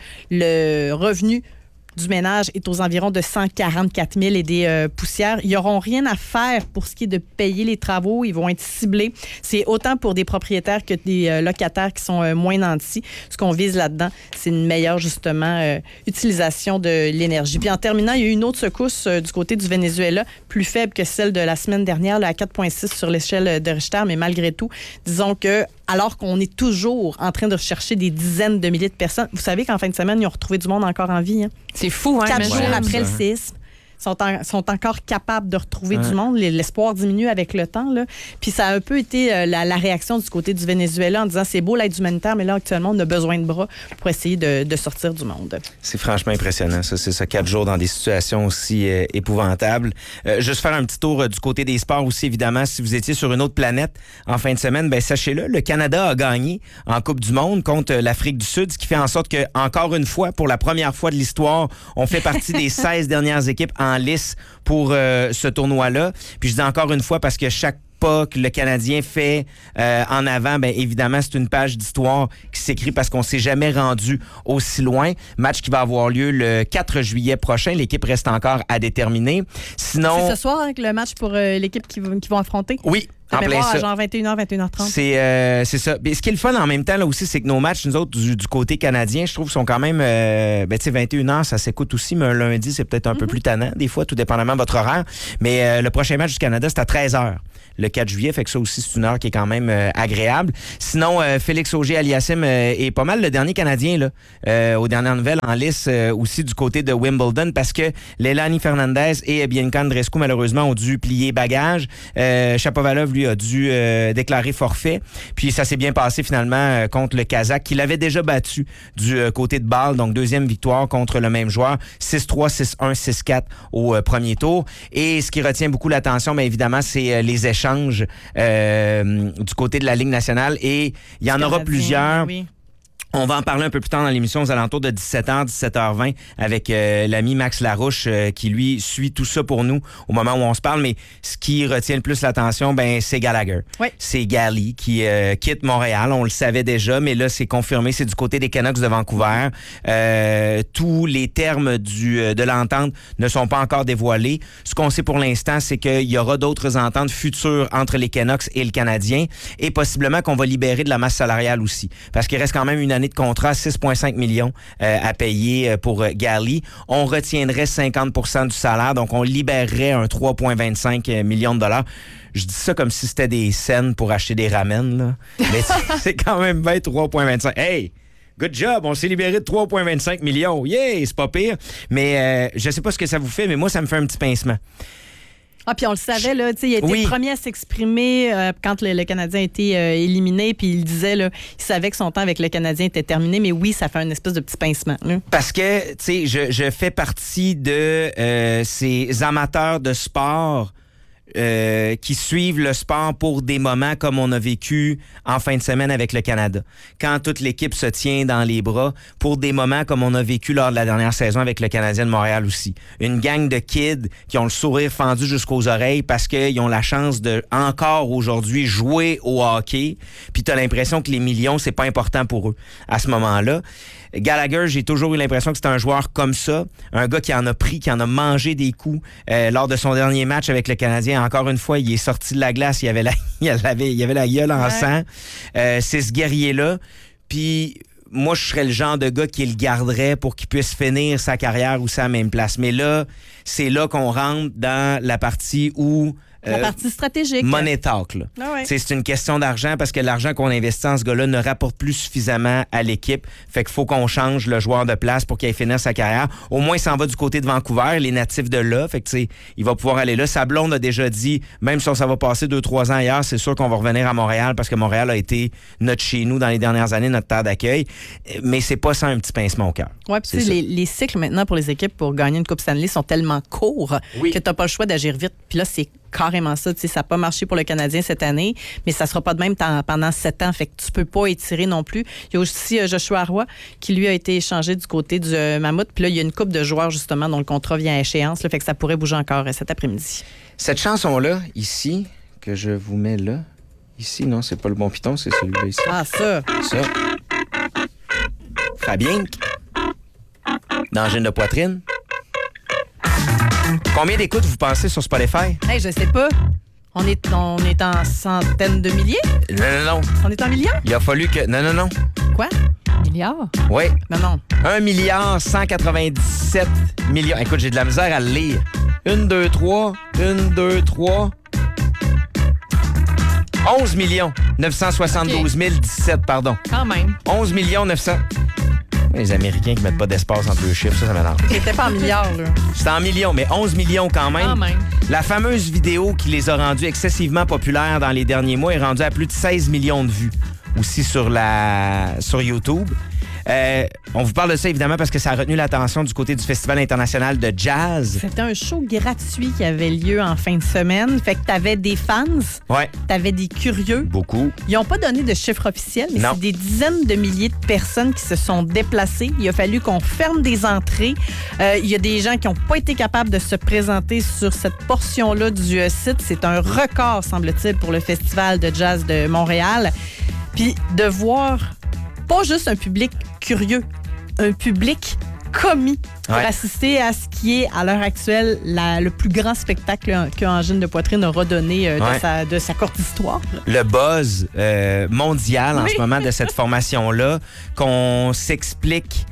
le revenu du ménage est aux environs de cent quarante-quatre mille et des euh, poussières. Ils n'auront rien à faire pour ce qui est de payer les travaux. Ils vont être ciblés. C'est autant pour des propriétaires que des euh, locataires qui sont euh, moins nantis. Ce qu'on vise là-dedans, c'est une meilleure, justement, euh, utilisation de l'énergie. Puis en terminant, il y a eu une autre secousse euh, du côté du Venezuela, plus faible que celle de la semaine dernière, là, à quatre virgule six sur l'échelle de Richter, mais malgré tout, disons que alors qu'on est toujours en train de rechercher des dizaines de milliers de personnes, vous savez qu'en fin de semaine, ils ont retrouvé du monde encore en vie. Hein? C'est fou, hein? Quatre jours ouais, après ça. le séisme, sont, en, sont encore capables de retrouver ouais. du monde. L'espoir diminue avec le temps. Là. Puis ça a un peu été euh, la, la réaction du côté du Venezuela en disant c'est beau l'aide humanitaire, mais là, actuellement, on a besoin de bras pour essayer de, de sortir du monde. C'est franchement impressionnant, ça. C'est ça, quatre jours dans des situations aussi euh, épouvantables. Euh, juste faire un petit tour euh, du côté des sports aussi, évidemment. Si vous étiez sur une autre planète en fin de semaine, ben sachez-le, le Canada a gagné en Coupe du Monde contre l'Afrique du Sud, ce qui fait en sorte que, encore une fois, pour la première fois de l'histoire, on fait partie des seize dernières équipes en lice pour euh, ce tournoi-là. Puis je dis encore une fois parce que chaque pas que le Canadien fait euh, en avant, bien évidemment, c'est une page d'histoire qui s'écrit parce qu'on s'est jamais rendu aussi loin. Match qui va avoir lieu le quatre juillet prochain. L'équipe reste encore à déterminer. Sinon... C'est ce soir avec le match pour euh, l'équipe qui, qui vont affronter? Oui. De En plein mémoire, ça. à genre vingt et une heures, vingt et une heures trente. C'est euh, c'est ça. Mais ce qui est le fun en même temps là aussi, c'est que nos matchs, nous autres, du, du côté canadien, je trouve, sont quand même... Euh, ben, tu sais, vingt et une heures, ça s'écoute aussi, mais un lundi, c'est peut-être un mm-hmm. peu plus tannant, des fois, tout dépendamment de votre horaire. Mais euh, le prochain match du Canada, c'est à treize heures. Le quatre juillet, fait que ça aussi, c'est une heure qui est quand même euh, agréable. Sinon, euh, Félix Auger-Aliassime euh, est pas mal le dernier Canadien, là, euh, aux dernières nouvelles, en lice euh, aussi du côté de Wimbledon, parce que Leilani Fernandez et Bianca Andreescu, malheureusement, ont dû plier bagage. Euh, Shapovalov, lui, a dû euh, déclarer forfait. Puis ça s'est bien passé, finalement, euh, contre le Kazakh, qui l'avait déjà battu du euh, côté de Bâle. Donc, deuxième victoire contre le même joueur. six trois, six un, six quatre au euh, premier tour. Et ce qui retient beaucoup l'attention, bien évidemment, c'est euh, les échanges Euh, du côté de la Ligue nationale et il y en aura plusieurs. Oui. On va en parler un peu plus tard dans l'émission aux alentours de dix-sept heures, dix-sept heures vingt avec euh, l'ami Max Larouche euh, qui, lui, suit tout ça pour nous au moment où on se parle. Mais ce qui retient le plus l'attention, ben c'est Gallagher. Oui. C'est Gally qui euh, quitte Montréal. On le savait déjà, mais là, c'est confirmé. C'est du côté des Canucks de Vancouver. Euh, tous les termes du, de l'entente ne sont pas encore dévoilés. Ce qu'on sait pour l'instant, c'est qu'il y aura d'autres ententes futures entre les Canucks et le Canadien et possiblement qu'on va libérer de la masse salariale aussi. Parce qu'il reste quand même une année de contrat, six virgule cinq millions euh, à payer pour euh, Gally. On retiendrait cinquante pour cent du salaire, donc on libérerait un trois virgule vingt-cinq millions de dollars. Je dis ça comme si c'était des scènes pour acheter des ramen, là. Mais c'est quand même bien trois virgule vingt-cinq. Hey! Good job, on s'est libéré de trois virgule vingt-cinq millions. Yeah, c'est pas pire. Mais euh, je sais pas ce que ça vous fait, mais moi, ça me fait un petit pincement. Ah, puis on le savait, là, tu sais, il a été oui. le premier à s'exprimer euh, quand le, le Canadien a été euh, éliminé, puis il disait, là, il savait que son temps avec le Canadien était terminé, mais oui, ça fait un espèce de petit pincement. Là. Parce que, tu sais, je, je fais partie de euh, ces amateurs de sport Euh, qui suivent le sport pour des moments comme on a vécu en fin de semaine avec le Canada. Quand toute l'équipe se tient dans les bras, pour des moments comme on a vécu lors de la dernière saison avec le Canadien de Montréal aussi. Une gang de kids qui ont le sourire fendu jusqu'aux oreilles parce qu'ils ont la chance de, encore aujourd'hui, jouer au hockey. Puis t'as l'impression que les millions, c'est pas important pour eux à ce moment-là. Gallagher, j'ai toujours eu l'impression que c'était un joueur comme ça, un gars qui en a pris, qui en a mangé des coups euh, lors de son dernier match avec le Canadien. Encore une fois, il est sorti de la glace, il avait la, il avait, il avait la gueule en ouais. sang. Euh, c'est ce guerrier-là. Puis moi, je serais le genre de gars qui le garderait pour qu'il puisse finir sa carrière aussi à la même place. Mais là, c'est là qu'on rentre dans la partie où La euh, partie stratégique. Money talk, là. Ah ouais. C'est une question d'argent parce que l'argent qu'on investit en ce gars-là ne rapporte plus suffisamment à l'équipe. Fait qu'il faut qu'on change le joueur de place pour qu'il aille finir sa carrière. Au moins, il s'en va du côté de Vancouver, les natifs de là. Fait que, tu sais, il va pouvoir aller là. Sa blonde a déjà dit, même si ça va passer deux, trois ans ailleurs, c'est sûr qu'on va revenir à Montréal parce que Montréal a été notre chez nous dans les dernières années, notre terre d'accueil. Mais c'est pas sans un petit pincement au cœur. Oui, puis tu sais, les, les cycles maintenant pour les équipes pour gagner une Coupe Stanley sont tellement courts oui. que tu n'as pas le choix d'agir vite. Puis là, c'est carrément ça. Tu sais, ça n'a pas marché pour le Canadien cette année, mais ça ne sera pas de même pendant sept ans. Fait que tu peux pas étirer non plus. Il y a aussi euh, Joshua Roy qui, lui, a été échangé du côté du euh, Mammouth. Puis là, il y a une couple de joueurs, justement, dont le contrat vient à échéance. Là, fait que ça pourrait bouger encore euh, cet après-midi. Cette chanson-là, ici, que je vous mets là, ici, non, c'est pas le bon piton, c'est celui-là ici. Ah, ça! Ça. Fabien, d'angine de poitrine. Combien d'écoutes vous pensez sur Spotify? Hey, je sais pas. On est, on est en centaines de milliers? Non, non, non. On est en millions? Il a fallu que... Non, non, non. Quoi? Milliards? Oui. Non, non. un milliard cent quatre-vingt-dix-sept millions. Écoute, j'ai de la misère à le lire. Une, deux, trois. Une, deux, trois. onze millions neuf cent soixante-douze mille dix-sept, pardon. Quand même. onze millions neuf cents... Les Américains qui mettent pas d'espace entre deux chiffres, ça, ça m'énerve. C'était pas en milliards, là. C'était en millions, mais onze millions quand même. Quand même. La fameuse vidéo qui les a rendus excessivement populaires dans les derniers mois est rendue à plus de seize millions de vues aussi sur, la... sur YouTube. Euh, on vous parle de ça, évidemment, parce que ça a retenu l'attention du côté du Festival international de jazz. C'était un show gratuit qui avait lieu en fin de semaine. Fait que t'avais des fans. Ouais. T'avais des curieux. Beaucoup. Ils n'ont pas donné de chiffre officiel, mais non. c'est des dizaines de milliers de personnes qui se sont déplacées. Il a fallu qu'on ferme des entrées. Euh, il y a des gens qui n'ont pas été capables de se présenter sur cette portion-là du euh, site. C'est un record, semble-t-il, pour le Festival de jazz de Montréal. Puis de voir pas juste un public curieux, un public commis pour Ouais. assister à ce qui est, à l'heure actuelle, la- le plus grand spectacle que Angine de Poitrine aura donné euh, de, Ouais. sa, de sa courte histoire. Le buzz euh, mondial en Oui. ce moment de cette formation-là, qu'on s'explique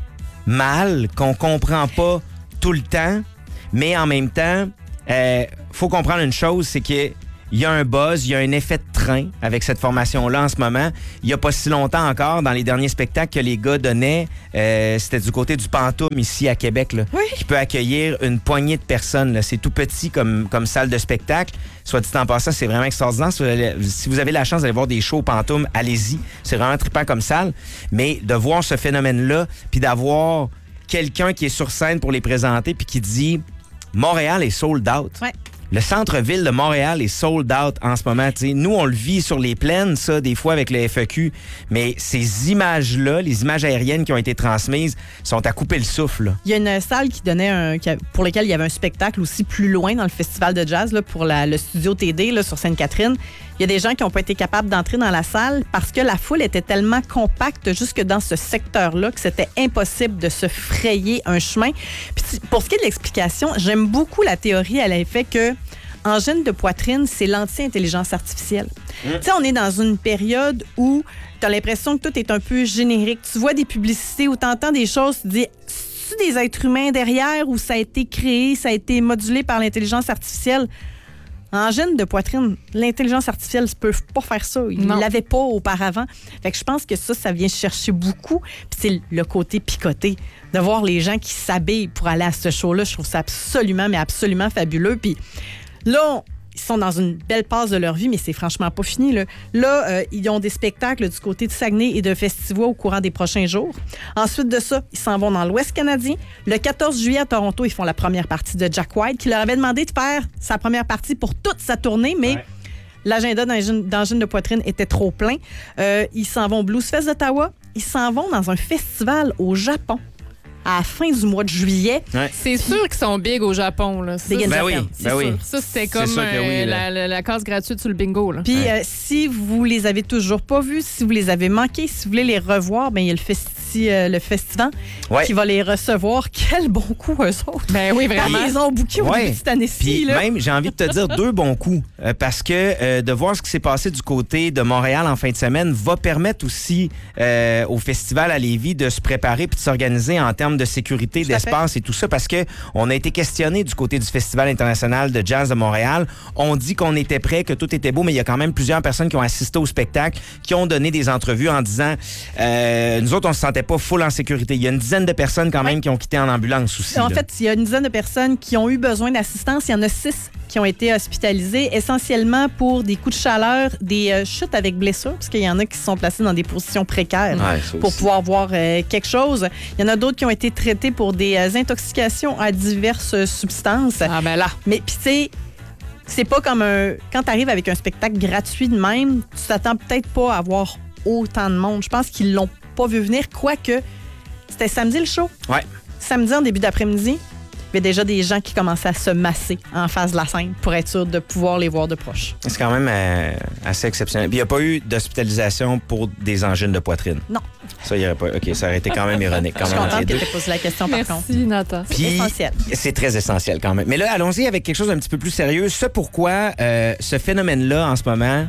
mal, qu'on comprend pas tout le temps, mais en même temps, euh, faut comprendre une chose, c'est que il y a un buzz, il y a un effet de train avec cette formation-là en ce moment. Il y a pas si longtemps encore, dans les derniers spectacles que les gars donnaient, euh, c'était du côté du Pantoum ici à Québec, là, qui peut accueillir une poignée de personnes. Là. C'est tout petit comme, comme salle de spectacle. Soit dit en passant, c'est vraiment extraordinaire. Si vous, allez- si vous avez la chance d'aller voir des shows au Pantoum, allez-y. C'est vraiment trippant comme salle. Mais de voir ce phénomène-là, puis d'avoir quelqu'un qui est sur scène pour les présenter, puis qui dit « Montréal est sold out Ouais. ». Le centre-ville de Montréal est sold out en ce moment. T'sais. Nous, on le vit sur les plaines, ça, des fois avec le F E Q. Mais ces images-là, les images aériennes qui ont été transmises, sont à couper le souffle. Là. Il y a une salle qui donnait un, qui a- pour laquelle il y avait un spectacle aussi plus loin dans le festival de jazz, là, pour la- le studio T D là, sur Sainte-Catherine. Il y a des gens qui n'ont pas été capables d'entrer dans la salle parce que la foule était tellement compacte jusque dans ce secteur-là que c'était impossible de se frayer un chemin. Puis, pour ce qui est de l'explication, j'aime beaucoup la théorie à l'effet que angine de poitrine, c'est l'anti-intelligence artificielle. Tu sais, on est dans une période où tu as l'impression que tout est un peu générique. Tu vois des publicités où tu entends des choses, tu te dis, c'est-tu des êtres humains derrière ou ça a été créé, ça a été modulé par l'intelligence artificielle? Angine de poitrine, l'intelligence artificielle ne peut pas faire ça. Ils ne Non. l'avaient pas auparavant. Fait que je pense que ça, ça vient chercher beaucoup. Puis c'est le côté picoté. De voir les gens qui s'habillent pour aller à ce show-là, je trouve ça absolument, mais absolument fabuleux. Puis là, on- ils sont dans une belle passe de leur vie, mais c'est franchement pas fini. Là, là euh, ils ont des spectacles du côté de Saguenay et de festivals au courant des prochains jours. Ensuite de ça, ils s'en vont dans l'Ouest canadien. Le quatorze juillet à Toronto, ils font la première partie de Jack White, qui leur avait demandé de faire sa première partie pour toute sa tournée, mais Ouais. l'agenda d'Angine d'Angine de poitrine était trop plein. Euh, ils s'en vont au Blues Fest d'Ottawa. Ils s'en vont dans un festival au Japon à la fin du mois de juillet. Ouais. C'est sûr qu'ils sont big au Japon. Là. Ça, Big in Ben Japan. oui, c'est ben sûr. oui. Ça, c'était C'est comme sûr que oui, euh, là. la, la- la case gratuite sur le bingo. Là. Puis Ouais. euh, si vous les avez toujours pas vus, si vous les avez manqués, si vous voulez les revoir, ben il y a le festi euh, le Festival Ouais. qui va les recevoir. Quel bon coup eux autres. Ben oui, vraiment. Ils ont booké au Ouais. début de cette année-ci. Puis là. même, j'ai envie de te dire deux bons coups. euh, parce que euh, de voir ce qui s'est passé du côté de Montréal en fin de semaine va permettre aussi euh, au festival à Lévis de se préparer puis de s'organiser en termes de sécurité, Tout à d'espace et tout ça. Parce que on a été questionné du côté du Festival international de jazz de Montréal. On dit qu'on était prêt, que tout était beau, mais il y a quand même plusieurs personnes qui ont assisté au spectacle, qui ont donné des entrevues en disant euh, nous autres, on se sentait pas full en sécurité. Il y a une dizaine de personnes quand même qui ont quitté en ambulance aussi. En là. fait, il y a une dizaine de personnes qui ont eu besoin d'assistance. Il y en a six qui ont été hospitalisés, essentiellement pour des coups de chaleur, des euh, chutes avec blessures, parce qu'il y en a qui se sont placés dans des positions précaires Ouais, ça pour aussi. pouvoir voir euh, quelque chose. Il y en a d'autres qui ont été traités pour des euh, intoxications à diverses euh, substances. Ah ben là. Mais puis tu sais, c'est pas comme un... Quand tu arrives avec un spectacle gratuit de même, tu t'attends peut-être pas à avoir autant de monde. Je pense qu'ils l'ont pas vu venir, quoique c'était samedi le show. Ouais. Samedi en début d'après-midi, il y avait déjà des gens qui commençaient à se masser en face de la scène pour être sûr de pouvoir les voir de proche. C'est quand même euh, assez exceptionnel. Puis il n'y a pas eu d'hospitalisation pour des angines de poitrine. Non. Ça, il y aurait pas. OK, ça aurait été quand même ironique. Quand Je suis même, entre contente les que deux. tu aies posé la question par contre. Merci, Nathan. C'est Puis, essentiel. C'est très essentiel quand même. Mais là, allons-y avec quelque chose d'un petit peu plus sérieux. Ce pourquoi euh, ce phénomène-là, en ce moment,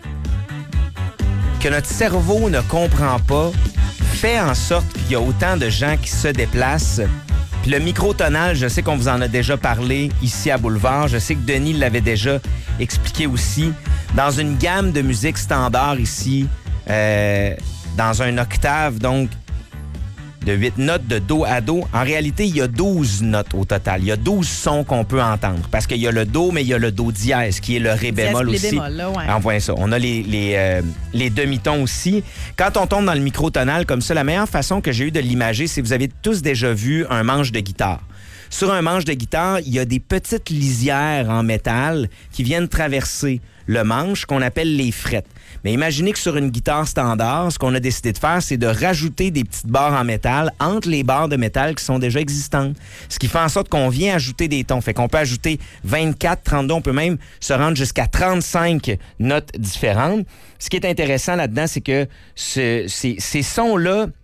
que notre cerveau ne comprend pas, fait en sorte qu'il y a autant de gens qui se déplacent. Puis le microtonal, je sais qu'on vous en a déjà parlé ici à Boulevard. Je sais que Denis l'avait déjà expliqué aussi. Dans une gamme de musique standard ici, euh, dans un octave, donc, de huit notes de do à do. En réalité, il y a douze notes au total. Il y a douze sons qu'on peut entendre. Parce qu'il y a le do, mais il y a le do dièse, qui est le ré bémol les aussi. bémols, là, ouais. On voit ça. On a les, les, euh, les demi-tons aussi. Quand on tombe dans le microtonal comme ça, la meilleure façon que j'ai eu de l'imager, c'est que vous avez tous déjà vu un manche de guitare. Sur un manche de guitare, il y a des petites lisières en métal qui viennent traverser le manche qu'on appelle les frettes. Mais imaginez que sur une guitare standard, ce qu'on a décidé de faire, c'est de rajouter des petites barres en métal entre les barres de métal qui sont déjà existantes. Ce qui fait en sorte qu'on vient ajouter des tons. Fait qu'on peut ajouter vingt-quatre, trente-deux, on peut même se rendre jusqu'à trente-cinq notes différentes. Ce qui est intéressant là-dedans, c'est que ce- ces, ces sons-là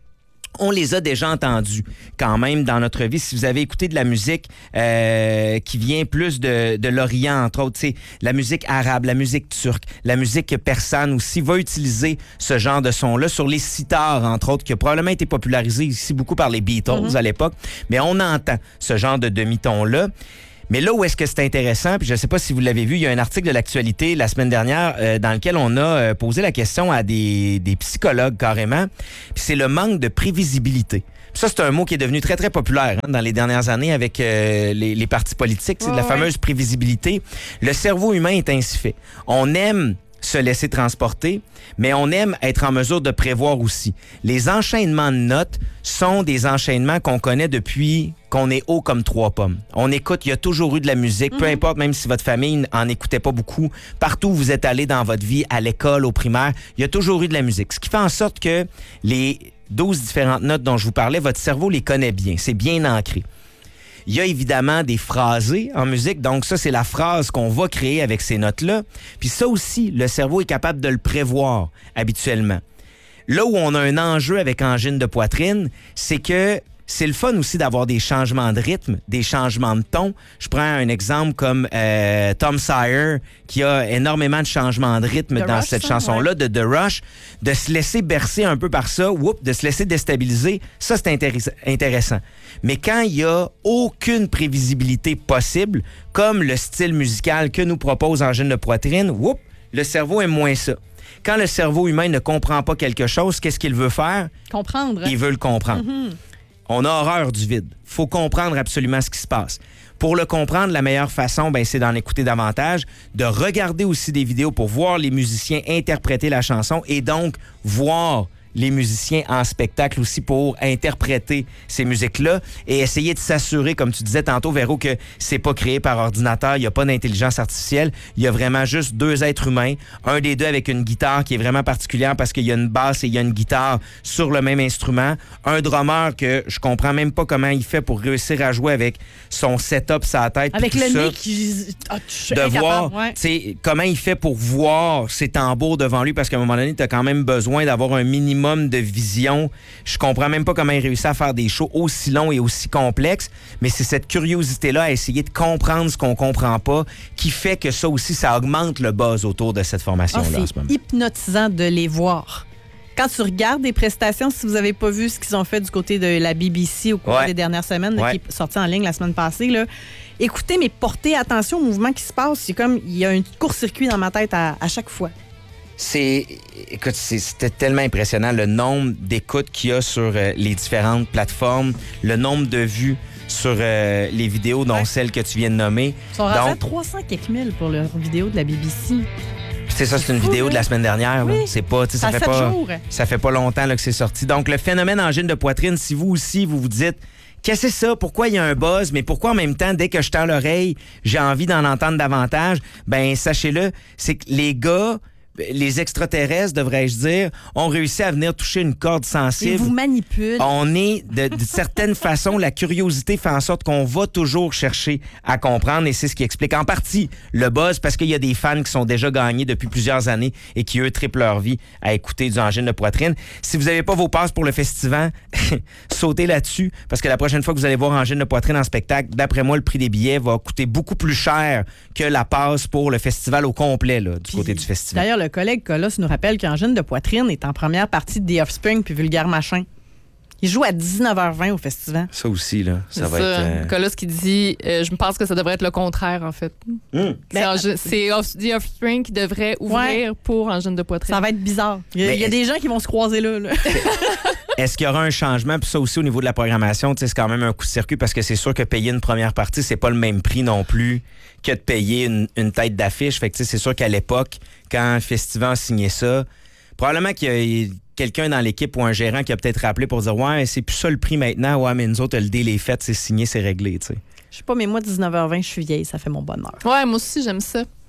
on les a déjà entendus quand même dans notre vie. Si vous avez écouté de la musique euh, qui vient plus de, de l'Orient, entre autres, c'est la musique arabe, la musique turque, la musique persane aussi, va utiliser ce genre de son-là sur les sitars, entre autres, qui a probablement été popularisé ici beaucoup par les Beatles mm-hmm. à l'époque. Mais on entend ce genre de demi-ton-là. Mais là où est-ce que c'est intéressant, puis je ne sais pas si vous l'avez vu, il y a un article de l'Actualité la semaine dernière euh, dans lequel on a euh, posé la question à des, des psychologues carrément, puis c'est le manque de prévisibilité. Puis ça, c'est un mot qui est devenu très, très populaire hein, dans les dernières années avec euh, les, les partis politiques. C'est ouais, de la ouais. fameuse prévisibilité. Le cerveau humain est ainsi fait. On aime se laisser transporter, mais on aime être en mesure de prévoir aussi. Les enchaînements de notes sont des enchaînements qu'on connaît depuis qu'on est haut comme trois pommes. On écoute, il y a toujours eu de la musique, mm-hmm. peu importe, même si votre famille en écoutait pas beaucoup, partout où vous êtes allé dans votre vie, à l'école, au primaire, il y a toujours eu de la musique. Ce qui fait en sorte que les douze différentes notes dont je vous parlais, votre cerveau les connaît bien, c'est bien ancré. Il y a évidemment des phrasés en musique, donc ça, c'est la phrase qu'on va créer avec ces notes-là. Puis ça aussi, le cerveau est capable de le prévoir habituellement. Là où on a un enjeu avec angine de poitrine, c'est que c'est le fun aussi d'avoir des changements de rythme, des changements de ton. Je prends un exemple comme euh, Tom Sawyer, qui a énormément de changements de rythme The dans Rush, cette chanson-là, ouais. de The Rush. De se laisser bercer un peu par ça, whoop, de se laisser déstabiliser, ça, c'est intér- intéressant. Mais quand il n'y a aucune prévisibilité possible, comme le style musical que nous propose Angine de poitrine, whoop, le cerveau aime moins ça. Quand le cerveau humain ne comprend pas quelque chose, qu'est-ce qu'il veut faire? Comprendre. Il veut le comprendre. Mm-hmm. On a horreur du vide. Il faut comprendre absolument ce qui se passe. Pour le comprendre, la meilleure façon, ben, c'est d'en écouter davantage, de regarder aussi des vidéos pour voir les musiciens interpréter la chanson et donc voir les musiciens en spectacle aussi pour interpréter ces musiques-là et essayer de s'assurer, comme tu disais tantôt, Véro, que c'est pas créé par ordinateur, il n'y a pas d'intelligence artificielle, il y a vraiment juste deux êtres humains, un des deux avec une guitare qui est vraiment particulière parce qu'il y a une basse et il y a une guitare sur le même instrument, un drummer que je comprends même pas comment il fait pour réussir à jouer avec son setup sa tête. Avec tout le ça, nez qui... Ah, de voir, ouais. tu sais, comment il fait pour voir ses tambours devant lui parce qu'à un moment donné, tu as quand même besoin d'avoir un minimum de vision. Je comprends même pas comment il réussit à faire des shows aussi longs et aussi complexes, mais c'est cette curiosité-là à essayer de comprendre ce qu'on comprend pas qui fait que ça aussi, ça augmente le buzz autour de cette formation-là. Oh, en ce moment. C'est hypnotisant de les voir. Quand tu regardes des prestations, si vous n'avez pas vu ce qu'ils ont fait du côté de la B B C au cours ouais. des dernières semaines, là, ouais. qui est sorti en ligne la semaine passée, là, écoutez, mais portez attention au mouvement qui se passe. C'est comme, il y a un court-circuit dans ma tête à, à chaque fois. C'est, écoute, c'est, c'était tellement impressionnant le nombre d'écoutes qu'il y a sur euh, les différentes plateformes, le nombre de vues sur euh, les vidéos, dont ouais. celle que tu viens de nommer. Ils sont rendus à trois cents quelques mille pour leur vidéo de la B B C. C'est ça, c'est, c'est une fou, vidéo hein? de la semaine dernière. Oui. Là. C'est pas, ça, ça fait pas, jours. ça fait pas longtemps là, que c'est sorti. Donc, le phénomène angine de poitrine, si vous aussi, vous vous dites, qu'est-ce que c'est ça? Pourquoi il y a un buzz? Mais pourquoi en même temps, dès que je tends l'oreille, j'ai envie d'en entendre davantage? Ben, sachez-le, c'est que les gars, les extraterrestres, devrais-je dire, ont réussi à venir toucher une corde sensible. Ils vous manipulent. On est, de, de certaines façons, la curiosité fait en sorte qu'on va toujours chercher à comprendre et c'est ce qui explique en partie le buzz parce qu'il y a des fans qui sont déjà gagnés depuis plusieurs années et qui, eux, triplent leur vie à écouter du Angine de poitrine. Si vous n'avez pas vos passes pour le festival, sautez là-dessus parce que la prochaine fois que vous allez voir Angine de poitrine en spectacle, d'après moi, le prix des billets va coûter beaucoup plus cher que la passe pour le festival au complet, là, du Puis, côté du festival. D'ailleurs, le collègue Colos nous rappelle qu'Angine de poitrine est en première partie de The Offspring puis Vulgaire Machin. Il joue à dix-neuf heures vingt au festival. Ça aussi, là, ça c'est va ça. être... Euh... Colos qui dit, euh, je me pense que ça devrait être le contraire, en fait. Mmh. C'est, ben, Angine, c'est off, The Offspring qui devrait ouvrir ouais. pour Angine de poitrine. Ça va être bizarre. Il y a, il y a des gens qui vont se croiser là. là. Est-ce qu'il y aura un changement? Puis ça aussi, au niveau de la programmation, c'est quand même un coup de circuit parce que c'est sûr que payer une première partie, c'est pas le même prix non plus que de payer une, une tête d'affiche. Fait que c'est sûr qu'à l'époque, quand Festival a signé ça, probablement qu'il y a quelqu'un dans l'équipe ou un gérant qui a peut-être rappelé pour dire « Ouais, c'est plus ça le prix maintenant. Ouais, mais nous autres, le deal est fait, c'est signé, c'est réglé. » Je sais pas, mais moi, dix-neuf heures vingt, je suis vieille. Ça fait mon bonheur. Ouais, moi aussi, j'aime ça.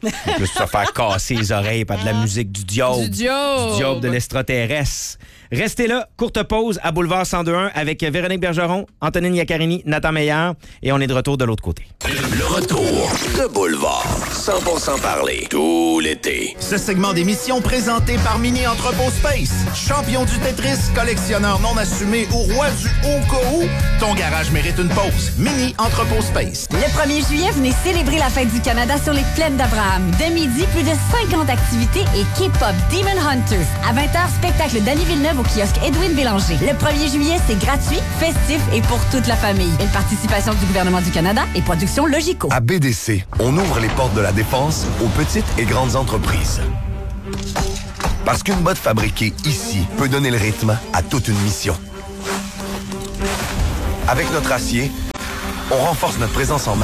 Juste se faire casser les oreilles par de la musique du diable. Du diable. Du diable de l'extraterrestre. Restez là, courte pause à Boulevard cent deux point un avec Véronique Bergeron, Antonine Iaccarini, Nathan Meillard et on est de retour de l'autre côté. Le retour de Boulevard. cent pour cent parler tout l'été. Ce segment d'émission présenté par Mini Entrepôt Space. Champion du Tetris, collectionneur non assumé ou roi du haut cas où, ton garage mérite une pause. Mini Entrepôt Space. Le premier juillet, venez célébrer la fête du Canada sur les plaines d'Abraham. Dès midi, plus de cinquante activités et K-pop Demon Hunters. À vingt heures, spectacle d'Annie Villeneuve au kiosque Edwin Bélanger. Le premier juillet, c'est gratuit, festif et pour toute la famille. Une participation du gouvernement du Canada et Production Logico. À B D C, on ouvre les portes de la défense aux petites et grandes entreprises. Parce qu'une botte fabriquée ici peut donner le rythme à toute une mission. Avec notre acier, on renforce notre présence en mer.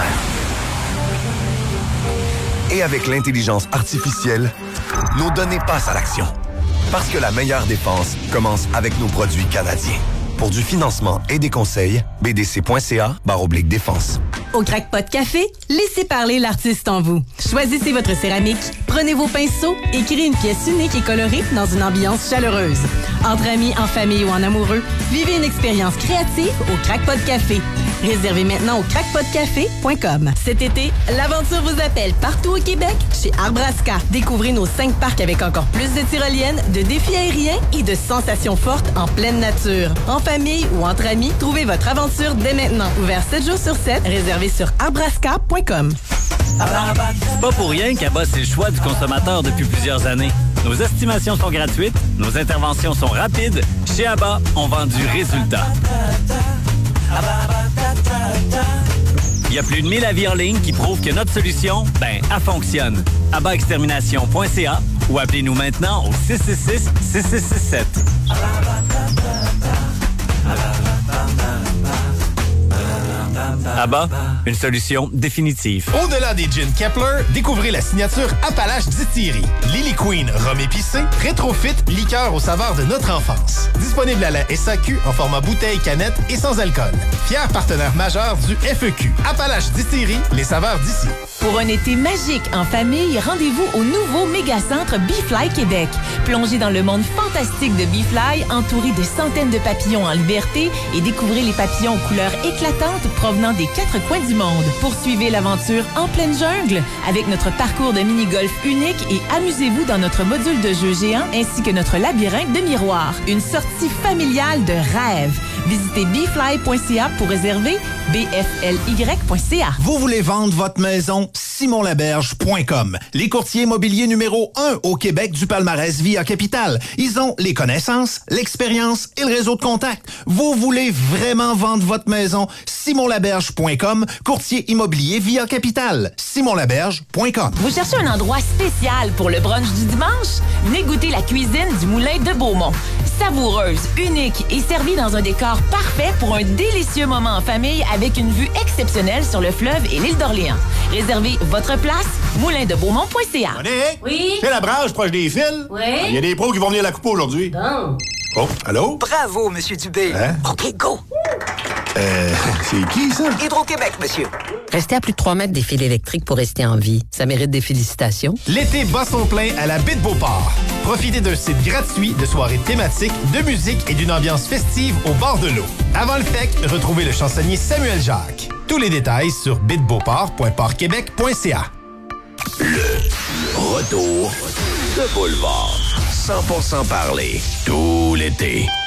Et avec l'intelligence artificielle, nos données passent à l'action. Parce que la meilleure défense commence avec nos produits canadiens. Pour du financement et des conseils, b d c point c a barre oblique défense. Au Crackpot Café, laissez parler l'artiste en vous. Choisissez votre céramique, prenez vos pinceaux et créez une pièce unique et colorée dans une ambiance chaleureuse. Entre amis, en famille ou en amoureux, vivez une expérience créative au Crackpot Café. Réservez maintenant au crackpot café point com. Cet été, l'aventure vous appelle partout au Québec chez Arbrasca. Découvrez nos cinq parcs avec encore plus de tyroliennes, de défis aériens et de sensations fortes en pleine nature. En famille ou entre amis, trouvez votre aventure dès maintenant. Ouvert sept jours sur sept, réservé sur arbrasca point com. C'est pas pour rien qu'Abba, c'est le choix du consommateur depuis plusieurs années. Nos estimations sont gratuites, nos interventions sont rapides. Chez Abba, on vend du résultat. Il y a plus de mille avis en ligne qui prouvent que notre solution, ben, elle fonctionne. abba extermination point c a ou appelez-nous maintenant au six six six, six six six sept. Abba, une solution définitive. Au-delà des gins Kepler, découvrez la signature Appalache Distillery. Lily Queen, rhum épicé, rétrofit, liqueur aux saveurs de notre enfance. Disponible à la S A Q en format bouteille, canette et sans alcool. Fier partenaire majeur du F E Q. Appalache Distillery, les saveurs d'ici. Pour un été magique en famille, rendez-vous au nouveau méga-centre Bee-Fly Québec. Plongez dans le monde fantastique de Bee-Fly, entouré de centaines de papillons en liberté et découvrez les papillons aux couleurs éclatantes provenant des quatre coins du monde. Poursuivez l'aventure en pleine jungle avec notre parcours de mini-golf unique et amusez-vous dans notre module de jeu géant ainsi que notre labyrinthe de miroirs. Une sortie familiale de rêve. Visitez beefly point c a pour réserver, b f l y point c a. Vous voulez vendre votre maison? simon laberge point com. Les courtiers immobiliers numéro un au Québec du palmarès Via Capital. Ils ont les connaissances, l'expérience et le réseau de contacts. Vous voulez vraiment vendre votre maison? simon laberge point com, courtier immobilier Via Capital. simon laberge point com. Vous cherchez un endroit spécial pour le brunch du dimanche? Venez goûter la cuisine du Moulin de Beaumont. Savoureuse, unique et servie dans un décor parfait pour un délicieux moment en famille avec une vue exceptionnelle sur le fleuve et l'île d'Orléans. Réservez votre place, moulin de beaumont point c a. Monique? Oui? C'est la branche proche des fils? Oui? Il y a des pros qui vont venir la couper aujourd'hui. Bon. Oh, allô? Bravo, Monsieur Dubé. Hein? OK, go. Euh, c'est qui, ça? Hydro-Québec, monsieur. Restez à plus de trois mètres des fils électriques pour rester en vie. Ça mérite des félicitations. L'été bat son plein à la baie de Beauport. Profitez d'un site gratuit de soirées thématiques, de musique et d'une ambiance festive au bord de l'eau. Avant le F E C, retrouvez le chansonnier Samuel Jacques. Tous les détails sur baie de beauport point port québec point c a. Le retour de Boulevard. cent pour cent parler tout l'été.